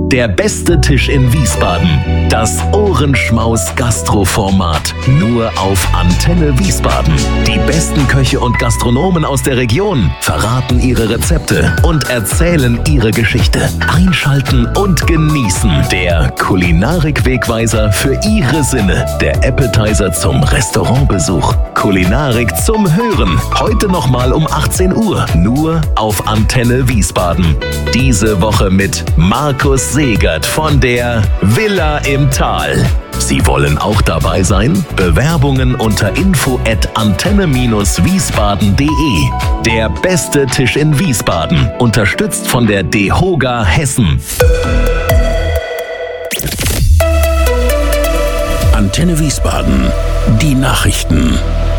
Der beste Tisch in Wiesbaden. Das Ohrenschmaus-Gastro-Format. Nur auf Antenne Wiesbaden. Die besten Köche und Gastronomen aus der Region verraten ihre Rezepte und erzählen ihre Geschichte. Einschalten und genießen. Der Kulinarik-Wegweiser für Ihre Sinne. Der Appetizer zum Restaurantbesuch. Kulinarik zum Hören. Heute nochmal um 18 Uhr. Nur auf Antenne Wiesbaden. Diese Woche mit Markus Segert von der Villa im Tal. Sie wollen auch dabei sein? Bewerbungen unter info@antenne-wiesbaden.de. Der beste Tisch in Wiesbaden. Unterstützt von der DEHOGA Hessen. Antenne Wiesbaden. Die Nachrichten.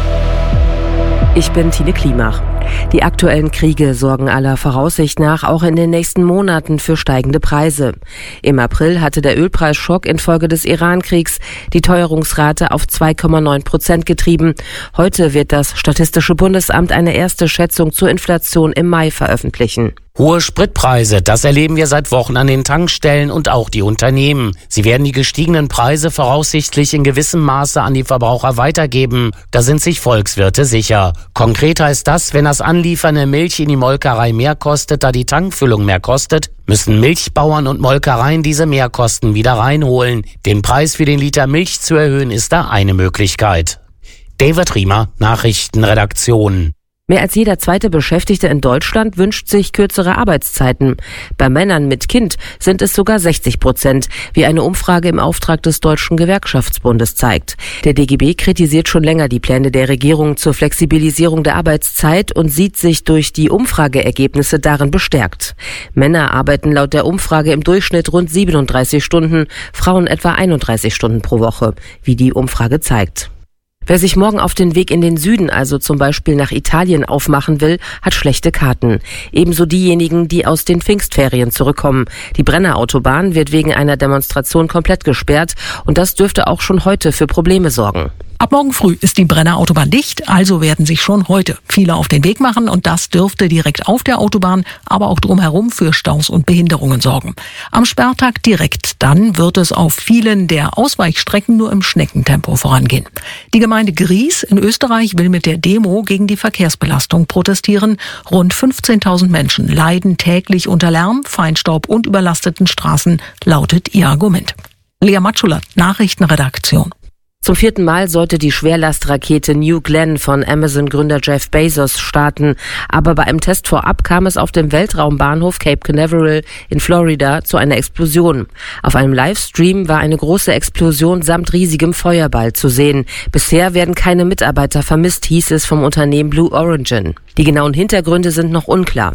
Ich bin Tine Klimach. Die aktuellen Kriege sorgen aller Voraussicht nach auch in den nächsten Monaten für steigende Preise. Im April hatte der Ölpreisschock infolge des Iran-Kriegs die Teuerungsrate auf 2,9% getrieben. Heute wird das Statistische Bundesamt eine erste Schätzung zur Inflation im Mai veröffentlichen. Hohe Spritpreise, das erleben wir seit Wochen an den Tankstellen und auch die Unternehmen. Sie werden die gestiegenen Preise voraussichtlich in gewissem Maße an die Verbraucher weitergeben. Da sind sich Volkswirte sicher. Konkret heißt das, wenn das Anliefern der Milch in die Molkerei mehr kostet, da die Tankfüllung mehr kostet, müssen Milchbauern und Molkereien diese Mehrkosten wieder reinholen. Den Preis für den Liter Milch zu erhöhen, ist da eine Möglichkeit. David Riemer, Nachrichtenredaktion. Mehr als jeder zweite Beschäftigte in Deutschland wünscht sich kürzere Arbeitszeiten. Bei Männern mit Kind sind es sogar 60%, wie eine Umfrage im Auftrag des Deutschen Gewerkschaftsbundes zeigt. Der DGB kritisiert schon länger die Pläne der Regierung zur Flexibilisierung der Arbeitszeit und sieht sich durch die Umfrageergebnisse darin bestärkt. Männer arbeiten laut der Umfrage im Durchschnitt rund 37 Stunden, Frauen etwa 31 Stunden pro Woche, wie die Umfrage zeigt. Wer sich morgen auf den Weg in den Süden, also zum Beispiel nach Italien, aufmachen will, hat schlechte Karten. Ebenso diejenigen, die aus den Pfingstferien zurückkommen. Die Brennerautobahn wird wegen einer Demonstration komplett gesperrt und das dürfte auch schon heute für Probleme sorgen. Ab morgen früh ist die Brennerautobahn dicht, also werden sich schon heute viele auf den Weg machen und das dürfte direkt auf der Autobahn, aber auch drumherum für Staus und Behinderungen sorgen. Am Sperrtag direkt dann wird es auf vielen der Ausweichstrecken nur im Schneckentempo vorangehen. Die Gemeinde Gries in Österreich will mit der Demo gegen die Verkehrsbelastung protestieren. Rund 15.000 Menschen leiden täglich unter Lärm, Feinstaub und überlasteten Straßen, lautet ihr Argument. Lea Matschulat, Nachrichtenredaktion. Zum 4. Mal sollte die Schwerlastrakete New Glenn von Amazon-Gründer Jeff Bezos starten. Aber bei einem Test vorab kam es auf dem Weltraumbahnhof Cape Canaveral in Florida zu einer Explosion. Auf einem Livestream war eine große Explosion samt riesigem Feuerball zu sehen. Bisher werden keine Mitarbeiter vermisst, hieß es vom Unternehmen Blue Origin. Die genauen Hintergründe sind noch unklar.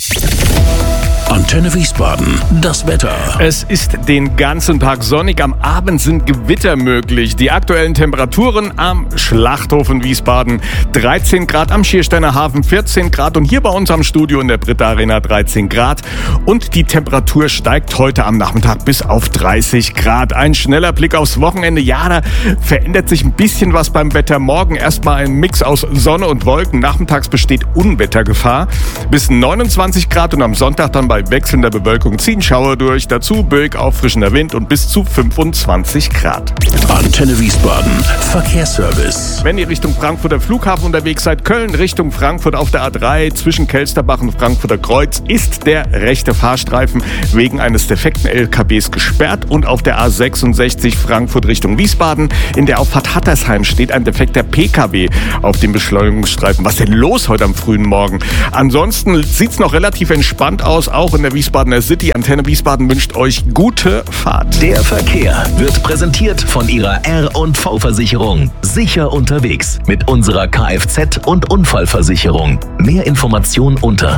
Antenne Wiesbaden, das Wetter. Es ist den ganzen Tag sonnig, am Abend sind Gewitter möglich. Die aktuellen Temperaturen am Schlachthof in Wiesbaden 13 Grad, am Schiersteiner Hafen 14 Grad und hier bei uns am Studio in der Britta Arena 13 Grad. Und die Temperatur steigt heute am Nachmittag bis auf 30 Grad. Ein schneller Blick aufs Wochenende. Ja, da verändert sich ein bisschen was beim Wetter. Morgen erstmal ein Mix aus Sonne und Wolken. Nachmittags besteht Unwettergefahr. Bis 29 Grad und am Sonntag dann bei wechselnder Bewölkung ziehen Schauer durch, dazu böig auffrischender Wind und bis zu 25 Grad. Antenne Wiesbaden, Verkehrsservice. Wenn ihr Richtung Frankfurter Flughafen unterwegs seid, Köln Richtung Frankfurt auf der A3 zwischen Kelsterbach und Frankfurter Kreuz ist der rechte Fahrstreifen wegen eines defekten LKWs gesperrt und auf der A66 Frankfurt Richtung Wiesbaden in der Auffahrt Hattersheim steht ein defekter PKW auf dem Beschleunigungsstreifen. Was ist denn los heute am frühen Morgen? Ansonsten sieht's noch relativ entspannt aus, auch in der Wiesbadener City. Antenne Wiesbaden wünscht euch gute Fahrt. Der Verkehr wird präsentiert von Ihrer R&V-Versicherung. Sicher unterwegs mit unserer Kfz- und Unfallversicherung. Mehr Informationen unter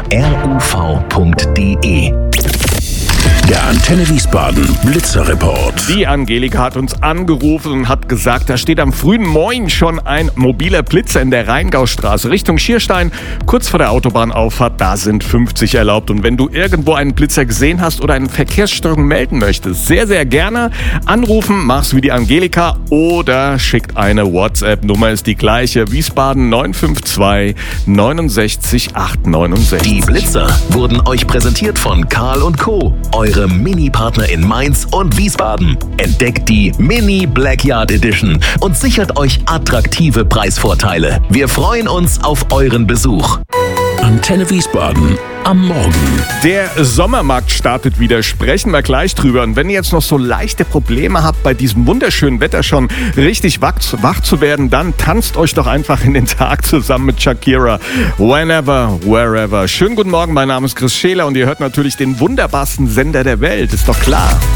ruv.de. Der Antenne Wiesbaden Blitzerreport. Die Angelika hat uns angerufen und hat gesagt, da steht am frühen Morgen schon ein mobiler Blitzer in der Rheingaustraße Richtung Schierstein, kurz vor der Autobahnauffahrt. Da sind 50 erlaubt. Und wenn du irgendwo einen Blitzer gesehen hast oder eine Verkehrsstörung melden möchtest, sehr, sehr gerne anrufen, mach's wie die Angelika oder schickt eine WhatsApp-Nummer, ist die gleiche, Wiesbaden 952 69 869. Die Blitzer wurden euch präsentiert von Karl & Co., eure eure Mini-Partner in Mainz und Wiesbaden. Entdeckt die Mini Blackyard Edition und sichert euch attraktive Preisvorteile. Wir freuen uns auf euren Besuch. Antenne Wiesbaden am Morgen. Der Sommermarkt startet wieder, sprechen wir gleich drüber. Und wenn ihr jetzt noch so leichte Probleme habt, bei diesem wunderschönen Wetter schon richtig wach zu werden, dann tanzt euch doch einfach in den Tag zusammen mit Shakira. Whenever, wherever. Schönen guten Morgen, mein Name ist Chris Scheler und ihr hört natürlich den wunderbarsten Sender der Welt, ist doch klar.